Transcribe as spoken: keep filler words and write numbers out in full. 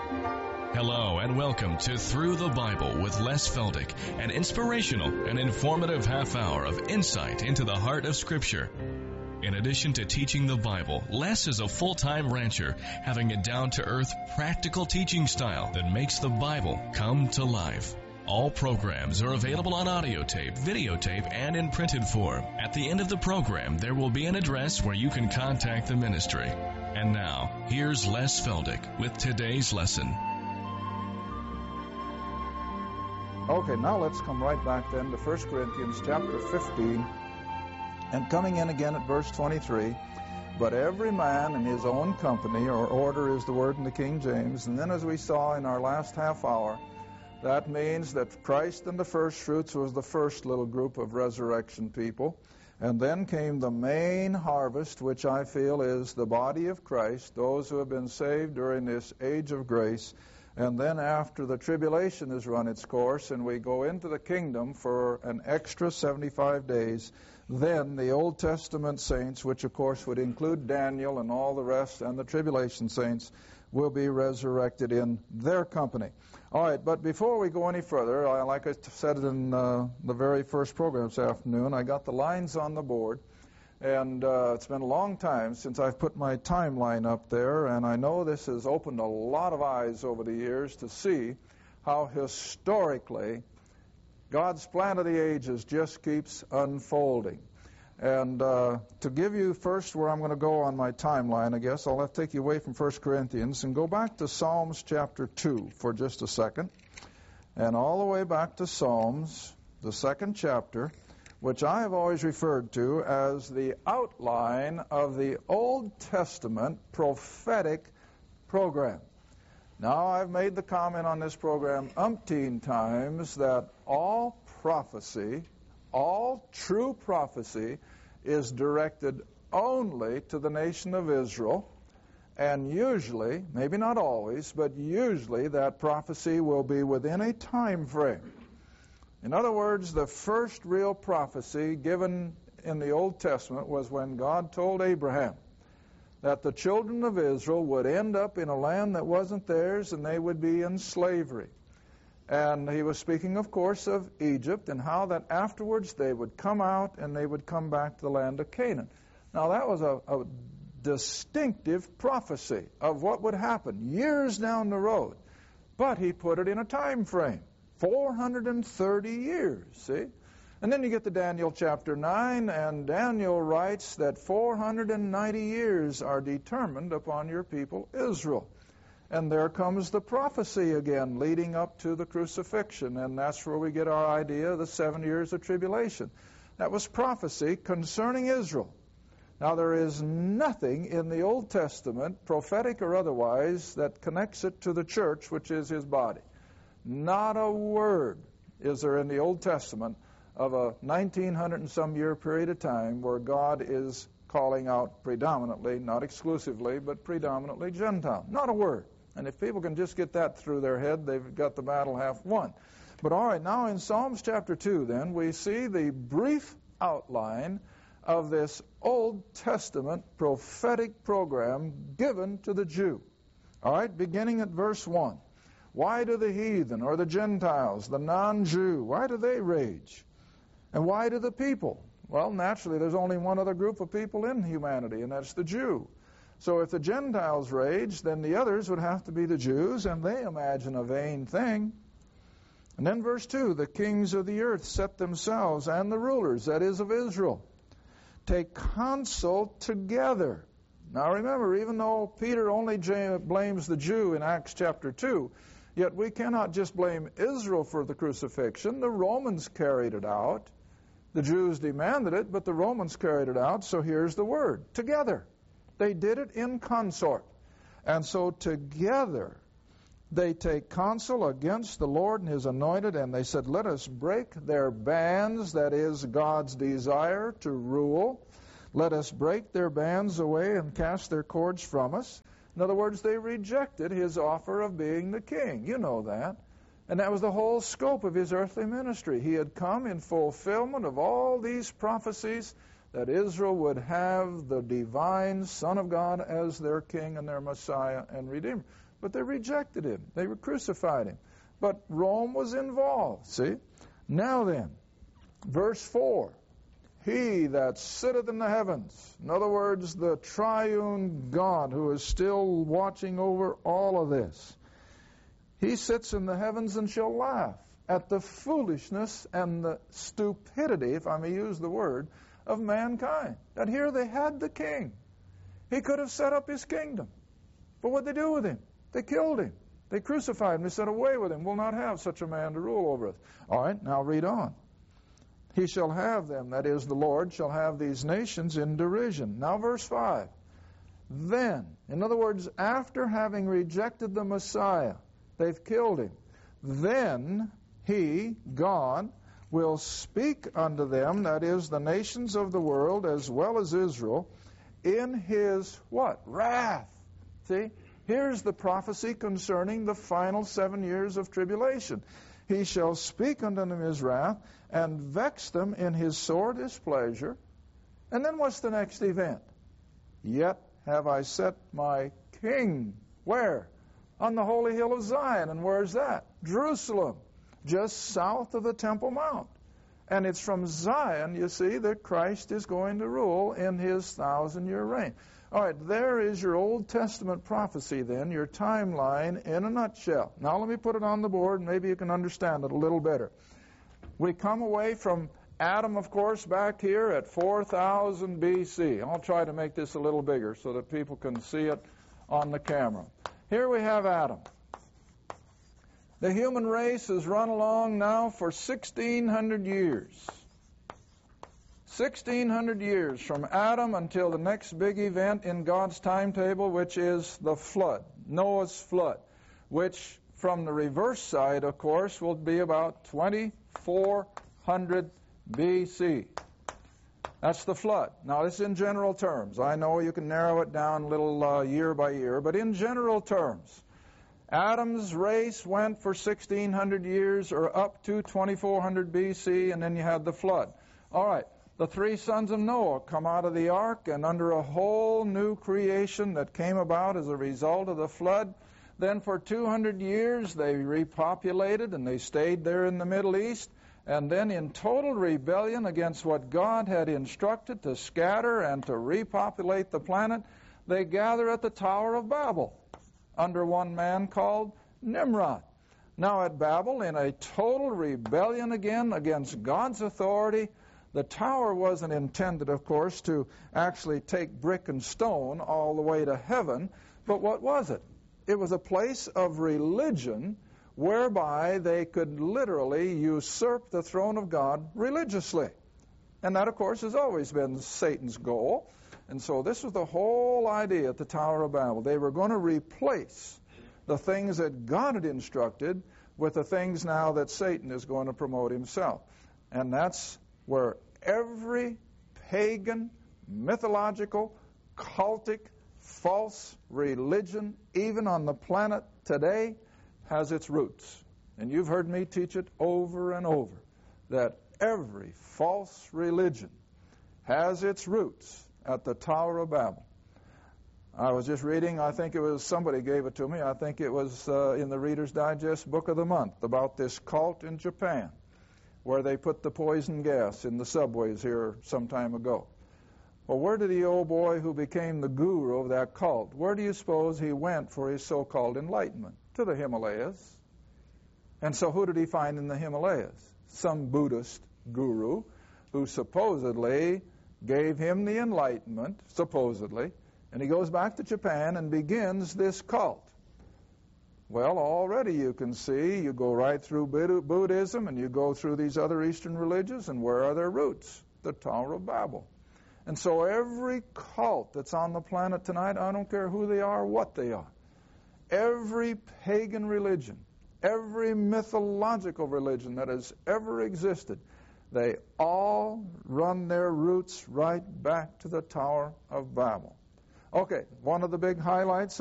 Hello and welcome to Through the Bible with Les Feldick, an inspirational and informative half hour of insight into the heart of Scripture. In addition to teaching the Bible, Les is a full-time rancher, having a down-to-earth, practical teaching style that makes the Bible come to life. All programs are available on audio tape, videotape, and in printed form. At the end of the program, there will be an address where you can contact the ministry. And now, here's Les Feldick with today's lesson. Okay, now let's come right back then to First Corinthians chapter fifteen, and coming in again at verse twenty-three, but every man in his own company, or order is the word in the King James, and then as we saw in our last half hour, that means that Christ and the first fruits was the first little group of resurrection people, and then came the main harvest, which I feel is the body of Christ, those who have been saved during this age of grace. And then after the tribulation has run its course and we go into the kingdom for an extra seventy-five days, then the Old Testament saints, which of course would include Daniel and all the rest and the tribulation saints, will be resurrected in their company. All right, but before we go any further, I, like I said in uh, the very first program this afternoon, I got the lines on the board. And uh, it's been a long time since I've put my timeline up there, and I know this has opened a lot of eyes over the years to see how historically God's plan of the ages just keeps unfolding. And uh, to give you first where I'm going to go on my timeline, I guess, I'll have to take you away from First Corinthians and go back to Psalms chapter two for just a second. And all the way back to Psalms, the second chapter, which I have always referred to as the outline of the Old Testament prophetic program. Now, I've made the comment on this program umpteen times that all prophecy, all true prophecy, is directed only to the nation of Israel, and usually, maybe not always, but usually that prophecy will be within a time frame. In other words, the first real prophecy given in the Old Testament was when God told Abraham that the children of Israel would end up in a land that wasn't theirs and they would be in slavery. And he was speaking, of course, of Egypt and how that afterwards they would come out and they would come back to the land of Canaan. Now, that was a, a distinctive prophecy of what would happen years down the road. But he put it in a time frame. four hundred thirty years, see? And then you get to Daniel chapter nine, and Daniel writes that four hundred ninety years are determined upon your people Israel. And there comes the prophecy again leading up to the crucifixion, and that's where we get our idea of the seven years of tribulation. That was prophecy concerning Israel. Now, there is nothing in the Old Testament, prophetic or otherwise, that connects it to the church, which is his body. Not a word is there in the Old Testament of a nineteen hundred and some year period of time where God is calling out predominantly, not exclusively, but predominantly Gentile. Not a word. And if people can just get that through their head, they've got the battle half won. But all right, now in Psalms chapter two, then, we see the brief outline of this Old Testament prophetic program given to the Jew. All right, beginning at verse one. Why do the heathen or the Gentiles, the non-Jew, why do they rage? And why do the people? Well, naturally, there's only one other group of people in humanity, and that's the Jew. So if the Gentiles rage, then the others would have to be the Jews, and they imagine a vain thing. And then verse two, the kings of the earth set themselves, and the rulers, that is of Israel, take counsel together. Now remember, even though Peter only blames the Jew in Acts chapter two, yet we cannot just blame Israel for the crucifixion. The Romans carried it out. The Jews demanded it, but the Romans carried it out. So here's the word, together. They did it in consort. And so together they take counsel against the Lord and his anointed, and they said, let us break their bands, that is God's desire to rule. Let us break their bands away and cast their cords from us. In other words, they rejected his offer of being the king. You know that. And that was the whole scope of his earthly ministry. He had come in fulfillment of all these prophecies that Israel would have the divine Son of God as their King and their Messiah and Redeemer. But they rejected him. They crucified him. But Rome was involved, see? Now then, verse four, he that sitteth in the heavens, in other words, the triune God who is still watching over all of this, he sits in the heavens and shall laugh at the foolishness and the stupidity, if I may use the word, of mankind. That here they had the king. He could have set up his kingdom. But what did they do with him? They killed him. They crucified him. They said, away with him. We'll not have such a man to rule over us. All right, now read on. He shall have them, that is, the Lord, shall have these nations in derision. Now verse five. Then, in other words, after having rejected the Messiah, they've killed him. Then he, God, will speak unto them, that is, the nations of the world, as well as Israel, in his, what? Wrath. See? Here's the prophecy concerning the final seven years of tribulation. He shall speak unto them his wrath, and vex them in his sore displeasure. And then what's the next event? Yet have I set my king, where? On the holy hill of Zion. And where's that? Jerusalem, just south of the Temple Mount. And it's from Zion, you see, that Christ is going to rule in his thousand-year reign. All right, there is your Old Testament prophecy then, your timeline in a nutshell. Now let me put it on the board, and maybe you can understand it a little better. We come away from Adam, of course, back here at four thousand B C. I'll try to make this a little bigger so that people can see it on the camera. Here we have Adam. The human race has run along now for sixteen hundred years. sixteen hundred years from Adam until the next big event in God's timetable, which is the flood, Noah's flood, which from the reverse side, of course, will be about twenty-four hundred B C. That's the flood. Now, this is in general terms. I know you can narrow it down a little uh, year by year, but in general terms, Adam's race went for sixteen hundred years, or up to twenty-four hundred B C, and then you had the flood. All right, the three sons of Noah come out of the ark, and under a whole new creation that came about as a result of the flood, then for two hundred years they repopulated, and they stayed there in the Middle East, and then in total rebellion against what God had instructed to scatter and to repopulate the planet, they gather at the Tower of Babel under one man called Nimrod. Now at Babel, in a total rebellion again against God's authority, the tower wasn't intended, of course, to actually take brick and stone all the way to heaven, but what was it? It was a place of religion whereby they could literally usurp the throne of God religiously. And that, of course, has always been Satan's goal. And so this was the whole idea at the Tower of Babel. They were going to replace the things that God had instructed with the things now that Satan is going to promote himself. And that's where every pagan, mythological, cultic, false religion, even on the planet today, has its roots. And you've heard me teach it over and over, that every false religion has its roots at the Tower of Babel. I was just reading, I think it was, somebody gave it to me, I think it was uh, in the Reader's Digest Book of the Month, about this cult in Japan, where they put the poison gas in the subways here some time ago. Well, where did the old boy who became the guru of that cult, where do you suppose he went for his so-called enlightenment? To the Himalayas. And so who did he find in the Himalayas? Some Buddhist guru who supposedly gave him the enlightenment, supposedly, and he goes back to Japan and begins this cult. Well, already you can see, you go right through Buddhism and you go through these other Eastern religions, and where are their roots? The Tower of Babel. And so every cult that's on the planet tonight, I don't care who they are, what they are, every pagan religion, every mythological religion that has ever existed, they all run their roots right back to the Tower of Babel. Okay, one of the big highlights